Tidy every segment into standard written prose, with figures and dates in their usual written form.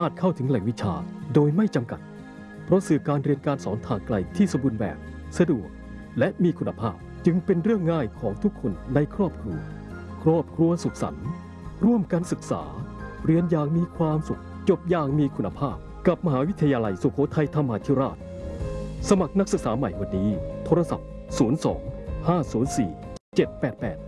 ารถเข้าถึงแหล่งวิชาโดยไม่จำกัดเพราะสื่อการเรียนการสอนทางไกลที่สมบูรณ์แบบสะดวกและมีคุณภาพจึงเป็นเรื่องง่ายของทุกคนในครอบครัวสุขสันต์ร่วมกันศึกษาเรียนอย่างมีความสุขจบอย่างมีคุณภาพกับมหาวิทยาลัยสุโขทัยธรรมาธิราชสมัครนักศึกษาใหม่วันนี้โทรศัพท์02 504 788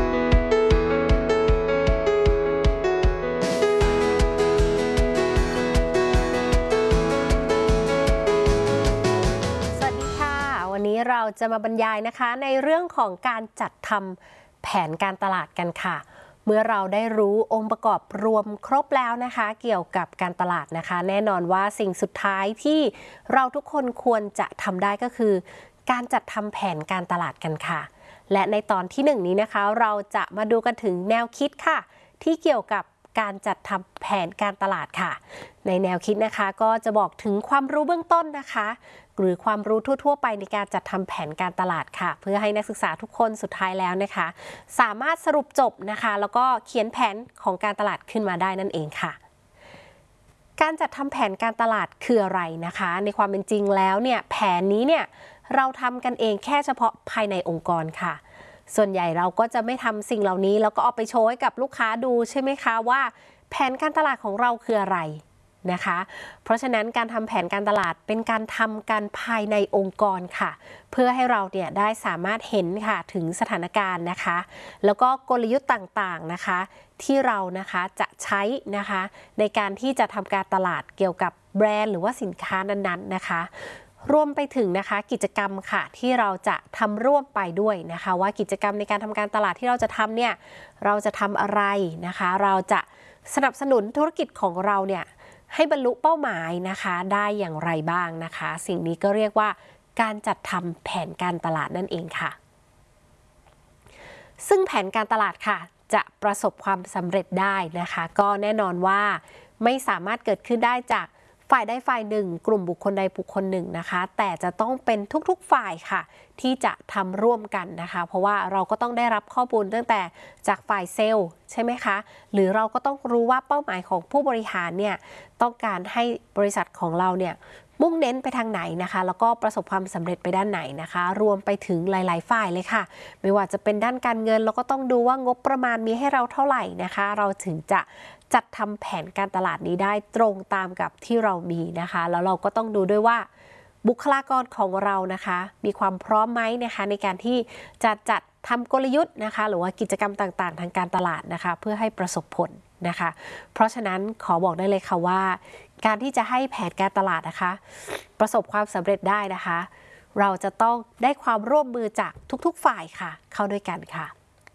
วันนี้เราจะมาบรรยายนะคะในเรื่องของการจัดทำแผนการตลาดกันค่ะเมื่อเราได้รู้องค์ประกอบรวมครบแล้วนะคะเกี่ยวกับการตลาดนะคะแน่นอนว่าสิ่งสุดท้ายที่เราทุกคนควรจะทำได้ก็คือการจัดทำแผนการตลาดกันค่ะและในตอนที่1นี้นะคะเราจะมาดูกันถึงแนวคิดค่ะที่เกี่ยวกับการจัดทำแผนการตลาดค่ะในแนวคิดนะคะก็จะบอกถึงความรู้เบื้องต้นนะคะหรือความรู้ทั่วๆไปในการจัดทำแผนการตลาดค่ะเพื่อให้นักศึกษาทุกคนสุดท้ายแล้วนะคะสามารถสรุปจบนะคะแล้วก็เขียนแผนของการตลาดขึ้นมาได้นั่นเองค่ะการจัดทำแผนการตลาดคืออะไรนะคะในความเป็นจริงแล้วเนี่ยแผนนี้เนี่ยเราทำกันเองแค่เฉพาะภายในองค์กรค่ะส่วนใหญ่เราก็จะไม่ทำสิ่งเหล่านี้แล้วก็เอาไปโชว์ให้กับลูกค้าดูใช่ไหมคะว่าแผนการตลาดของเราคืออะไรนะคะเพราะฉะนั้นการทำแผนการตลาดเป็นการทำกันภายในองค์กรค่ะเพื่อให้เราเนี่ยได้สามารถเห็นค่ะถึงสถานการณ์นะคะแล้วก็กลยุทธ์ต่างๆนะคะที่เรานะคะจะใช้นะคะในการที่จะทำการตลาดเกี่ยวกับแบรนด์หรือว่าสินค้านั้นๆนะคะรวมไปถึงนะคะกิจกรรมค่ะที่เราจะทำร่วมไปด้วยนะคะว่ากิจกรรมในการทำการตลาดที่เราจะทำเนี่ยเราจะทำอะไรนะคะเราจะสนับสนุนธุรกิจของเราเนี่ยให้บรรลุเป้าหมายนะคะได้อย่างไรบ้างนะคะสิ่งนี้ก็เรียกว่าการจัดทำแผนการตลาดนั่นเองค่ะซึ่งแผนการตลาดค่ะจะประสบความสำเร็จได้นะคะก็แน่นอนว่าไม่สามารถเกิดขึ้นได้จากฝ่ายใดฝ่ายหนึ่งกลุ่มบุคคลใดบุคคลหนึ่งนะคะแต่จะต้องเป็นทุกๆฝ่ายค่ะที่จะทำร่วมกันนะคะเพราะว่าเราก็ต้องได้รับข้อมูลตั้งแต่จากฝ่ายเซลล์ใช่ไหมคะหรือเราก็ต้องรู้ว่าเป้าหมายของผู้บริหารเนี่ยต้องการให้บริษัทของเราเนี่ยมุ่งเน้นไปทางไหนนะคะแล้วก็ประสบความสำเร็จไปด้านไหนนะคะรวมไปถึงหลายๆฝ่ายเลยค่ะไม่ว่าจะเป็นด้านการเงินเราก็ต้องดูว่างบประมาณมีให้เราเท่าไหร่นะคะเราถึงจะจัดทำแผนการตลาดนี้ได้ตรงตามกับที่เรามีนะคะแล้วเราก็ต้องดูด้วยว่าบุคลากรของเรานะคะมีความพร้อมไหมนะคะในการที่จะจัดทำกลยุทธ์นะคะหรือว่ากิจกรรมต่างๆทางการตลาดนะคะเพื่อให้ประสบผลนะคะเพราะฉะนั้นขอบอกได้เลยค่ะว่าการที่จะให้แผนการตลาดนะคะประสบความสำเร็จได้นะคะเราจะต้องได้ความร่วมมือจากทุกๆฝ่ายค่ะเข้าด้วยกันค่ะ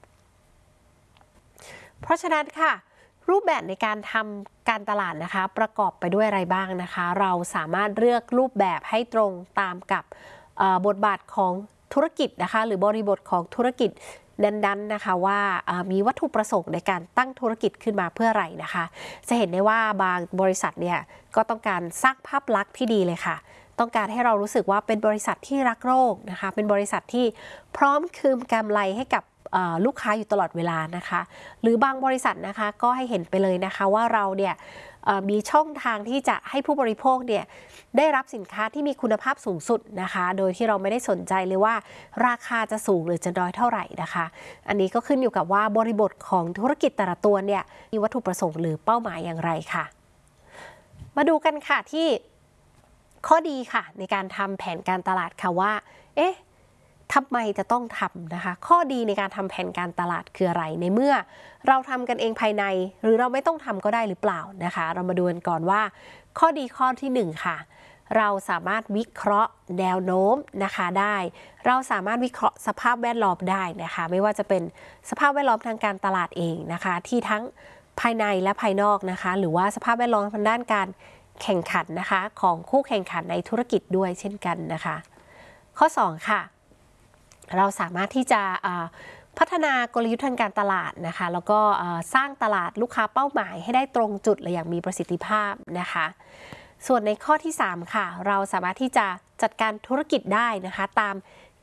เพราะฉะนั้นค่ะรูปแบบในการทำการตลาดนะคะประกอบไปด้วยอะไรบ้างนะคะเราสามารถเลือกรูปแบบให้ตรงตามกับบทบาทของธุรกิจนะคะหรือบริบทของธุรกิจนั้นๆนะคะว่ามีวัตถุประสงค์ในการตั้งธุรกิจขึ้นมาเพื่ออะไรนะคะจะเห็นได้ว่าบางบริษัทเนี่ยก็ต้องการสร้างภาพลักษณ์ที่ดีเลยค่ะต้องการให้เรารู้สึกว่าเป็นบริษัทที่รักโลกนะคะเป็นบริษัทที่พร้อมคืนกำไรให้กับลูกค้าอยู่ตลอดเวลานะคะหรือบางบริษัทนะคะก็ให้เห็นไปเลยนะคะว่าเราเนี่ยมีช่องทางที่จะให้ผู้บริโภคเนี่ยได้รับสินค้าที่มีคุณภาพสูงสุดนะคะโดยที่เราไม่ได้สนใจเลยว่าราคาจะสูงหรือจะน้อยเท่าไหร่นะคะอันนี้ก็ขึ้นอยู่กับว่าบริบทของธุรกิจแต่ละตัวเนี่ยมีวัตถุประสงค์หรือเป้าหมายอย่างไรค่ะมาดูกันค่ะที่ข้อดีค่ะในการทำแผนการตลาดค่ะว่าทำไมจะต้องทำนะคะข้อดีในการทำแผนการตลาดคืออะไรในเมื่อเราทำกันเองภายในหรือเราไม่ต้องทำก็ได้หรือเปล่านะคะเรามาดูกันก่อนว่าข้อดีข้อที่1ค่ะเราสามารถวิเคราะห์แนวโน้มนะคะได้เราสามารถวิเคราะห์สภาพแวดล้อมได้นะคะไม่ว่าจะเป็นสภาพแวดล้อมทางการตลาดเองนะคะที่ทั้งภายในและภายนอกนะคะหรือว่าสภาพแวดล้อมทางด้านการแข่งขันนะคะของคู่แข่งขันในธุรกิจด้วยเช่นกันนะคะข้อ2ค่ะเราสามารถที่จะพัฒนากลยุทธ์ทางการตลาดนะคะแล้วก็สร้างตลาดลูกค้าเป้าหมายให้ได้ตรงจุดและอย่างมีประสิทธิภาพนะคะส่วนในข้อที่3ค่ะเราสามารถที่จะจัดการธุรกิจได้นะคะตาม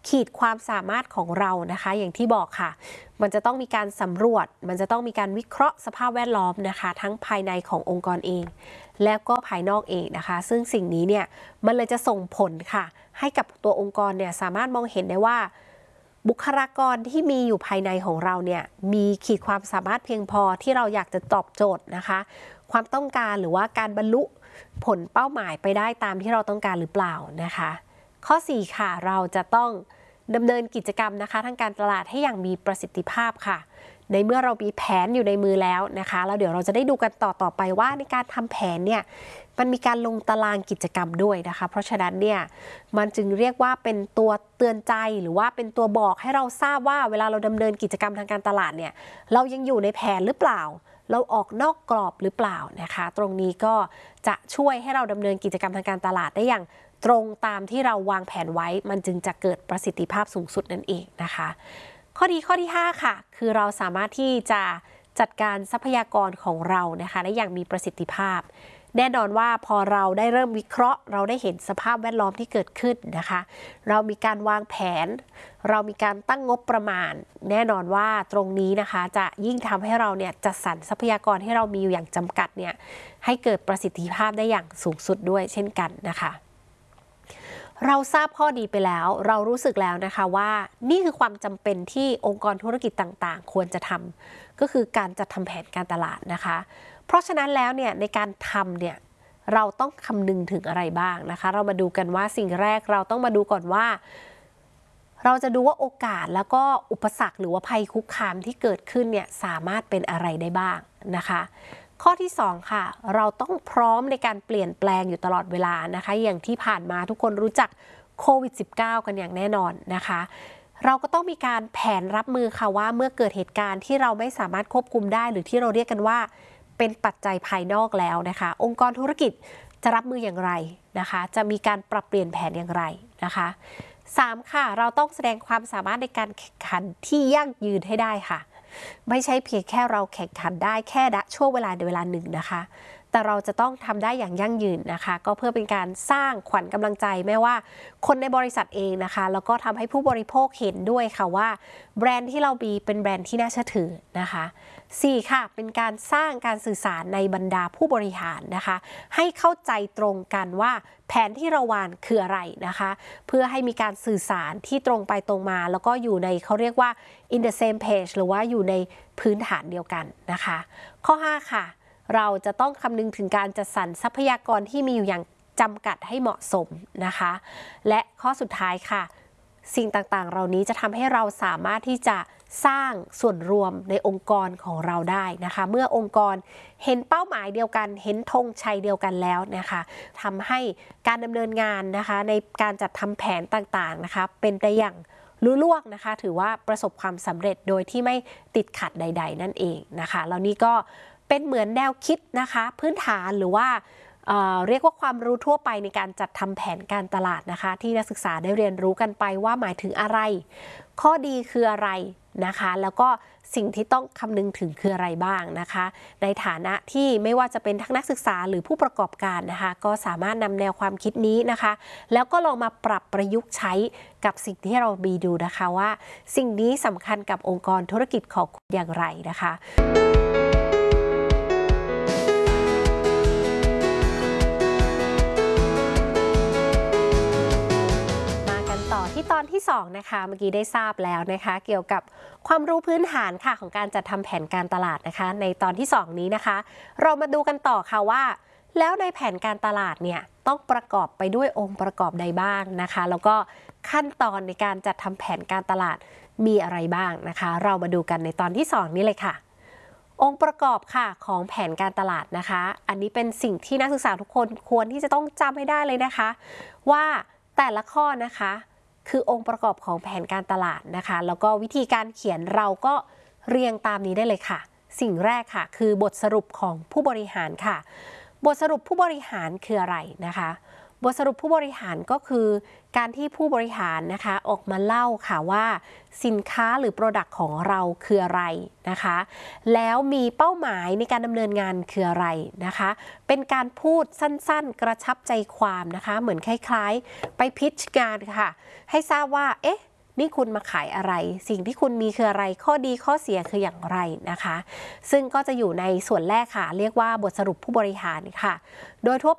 ขีดความสามารถของเรานะคะอย่างที่บอกค่ะมันจะต้องมีการสำรวจมันจะต้องมีการวิเคราะห์สภาพแวดล้อมนะคะทั้งภายในขององค์กรเองแล้วก็ภายนอกเองนะคะซึ่งสิ่งนี้เนี่ยมันเลยจะส่งผลค่ะให้กับตัวองค์กรเนี่ยสามารถมองเห็นได้ว่าบุคลากรที่มีอยู่ภายในของเราเนี่ยมีขีดความสามารถเพียงพอที่เราอยากจะตอบโจทย์นะคะความต้องการหรือว่าการบรรลุผลเป้าหมายไปได้ตามที่เราต้องการหรือเปล่านะคะข้อ 4 ค่ะเราจะต้องดำเนินกิจกรรมนะคะทางการตลาดให้อย่างมีประสิทธิภาพค่ะในเมื่อเรามีแผนอยู่ในมือแล้วนะคะแล้วเดี๋ยวเราจะได้ดูกันต่อไปว่าในการทำแผนเนี่ยมันมีการลงตารางกิจกรรมด้วยนะคะเพราะฉะนั้นเนี่ยมันจึงเรียกว่าเป็นตัวเตือนใจหรือว่าเป็นตัวบอกให้เราทราบว่าเวลาเราดำเนินกิจกรรมทางการตลาดเนี่ยเรายังอยู่ในแผนหรือเปล่าเราออกนอกกรอบหรือเปล่านะคะตรงนี้ก็จะช่วยให้เราดำเนินกิจกรรมทางการตลาดได้อย่างตรงตามที่เราวางแผนไว้มันจึงจะเกิดประสิทธิภาพสูงสุดนั่นเองนะคะข้อดีข้อที่ 5 ค่ะคือเราสามารถที่จะจัดการทรัพยากรของเรานะคะได้อย่างมีประสิทธิภาพแน่นอนว่าพอเราได้เริ่มวิเคราะห์เราได้เห็นสภาพแวดล้อมที่เกิดขึ้นนะคะเรามีการวางแผนเรามีการตั้งงบประมาณแน่นอนว่าตรงนี้นะคะจะยิ่งทำให้เราเนี่ยจัดสรรทรัพยากรที่เรามีอยู่อย่างจำกัดเนี่ยให้เกิดประสิทธิภาพได้อย่างสูงสุดด้วยเช่นกันนะคะเราทราบข้อดีไปแล้วเรารู้สึกแล้วนะคะว่านี่คือความจำเป็นที่องค์กรธุรกิจต่างๆควรจะทำก็คือการจัดทำแผนการตลาดนะคะเพราะฉะนั้นแล้วเนี่ยในการทำเนี่ยเราต้องคำนึงถึงอะไรบ้างนะคะเรามาดูกันว่าสิ่งแรกเราต้องมาดูก่อนว่าเราจะดูว่าโอกาสแล้วก็อุปสรรคหรือว่าภัยคุกคามที่เกิดขึ้นเนี่ยสามารถเป็นอะไรได้บ้างนะคะข้อที่ 2 ค่ะเราต้องพร้อมในการเปลี่ยนแปลงอยู่ตลอดเวลานะคะอย่างที่ผ่านมาทุกคนรู้จักโควิด -19 กันอย่างแน่นอนนะคะเราก็ต้องมีการแผนรับมือค่ะว่าเมื่อเกิดเหตุการณ์ที่เราไม่สามารถควบคุมได้หรือที่เราเรียกกันว่าเป็นปัจจัยภายนอกแล้วนะคะองค์กรธุรกิจจะรับมืออย่างไรนะคะจะมีการปรับเปลี่ยนแผนอย่างไรนะคะ 3 ค่ะเราต้องแสดงความสามารถในการแข่งขันที่ยั่งยืนให้ได้ค่ะไม่ใช่เพียงแค่เราแข่งขันได้แค่ช่วงเวลาหนึ่งนะคะแต่เราจะต้องทำได้อย่างยั่งยืนนะคะก็เพื่อเป็นการสร้างขวัญกำลังใจไม่ว่าคนในบริษัทเองนะคะแล้วก็ทำให้ผู้บริโภคเห็นด้วยค่ะว่าแบรนด์ที่เรามีเป็นแบรนด์ที่น่าเชื่อถือนะคะ 4 ค่ะเป็นการสร้างการสื่อสารในบรรดาผู้บริหารนะคะให้เข้าใจตรงกันว่าแผนที่เราวางคืออะไรนะคะเพื่อให้มีการสื่อสารที่ตรงไปตรงมาแล้วก็อยู่ในเขาเรียกว่า in the same page หรือว่าอยู่ในพื้นฐานเดียวกันนะคะข้อ 5 ค่ะเราจะต้องคำนึงถึงการจัดสรรทรัพยากรที่มีอยู่อย่างจำกัดให้เหมาะสมนะคะและข้อสุดท้ายค่ะสิ่งต่างๆเหล่านี้จะทำให้เราสามารถที่จะสร้างส่วนรวมในองค์กรของเราได้นะคะเมื่อองค์กรเห็นเป้าหมายเดียวกันเห็นธงชัยเดียวกันแล้วนะคะทำให้การดำเนินงานนะคะในการจัดทำแผนต่างๆนะคะเป็นไปอย่างลุล่วงนะคะถือว่าประสบความสำเร็จโดยที่ไม่ติดขัดใดๆนั่นเองนะคะแล้วนี่ก็เป็นเหมือนแนวคิดนะคะพื้นฐานหรือว่าเรียกว่าความรู้ทั่วไปในการจัดทำแผนการตลาดนะคะที่นักศึกษาได้เรียนรู้กันไปว่าหมายถึงอะไรข้อดีคืออะไรนะคะแล้วก็สิ่งที่ต้องคำนึงถึงคืออะไรบ้างนะคะในฐานะที่ไม่ว่าจะเป็นทั้งนักศึกษาหรือผู้ประกอบการนะคะก็สามารถนำแนวความคิดนี้นะคะแล้วก็ลองมาปรับประยุกต์ใช้กับสิ่งที่เรามีดูนะคะว่าสิ่งนี้สำคัญกับองค์กรธุรกิจของคุณอย่างไรนะคะที่ตอนที่2นะคะเมื่อกี้ได้ทราบแล้วนะคะเกี่ยวกับความรู้พื้นฐานค่ะของการจัดทำแผนการตลาดนะคะในตอนที่2นี้นะคะเรามาดูกันต่อค่ะว่าแล้วในแผนการตลาดเนี่ยต้องประกอบไปด้วยองค์ประกอบใดบ้างนะคะแล้วก็ขั้นตอนในการจัดทำแผนการตลาดมีอะไรบ้างนะคะเรามาดูกันในตอนที่2นี้เลยค่ะองค์ประกอบค่ะของแผนการตลาดนะคะอันนี้เป็นสิ่งที่นักศึกษาทุกคนควรที่จะต้องจำให้ได้เลยนะคะว่าแต่ละข้อนะคะคือองค์ประกอบของแผนการตลาดนะคะแล้วก็วิธีการเขียนเราก็เรียงตามนี้ได้เลยค่ะสิ่งแรกค่ะคือบทสรุปของผู้บริหารค่ะบทสรุปผู้บริหารคืออะไรนะคะบทสรุปผู้บริหารก็คือการที่ผู้บริหารนะคะออกมาเล่าค่ะว่าสินค้าหรือ Product ของเราคืออะไรนะคะแล้วมีเป้าหมายในการดำเนินงานคืออะไรนะคะเป็นการพูดสั้นๆกระชับใจความนะคะเหมือนคล้ายๆไปพิชงานค่ะให้ทราบว่านี่คุณมาขายอะไรสิ่งที่คุณมีคืออะไรข้อดีข้อเสียคืออย่างไรนะคะซึ่งก็จะอยู่ในส่วนแรกค่ะเรียกว่าบทสรุปผู้บริหารค่ะโดยทั่ว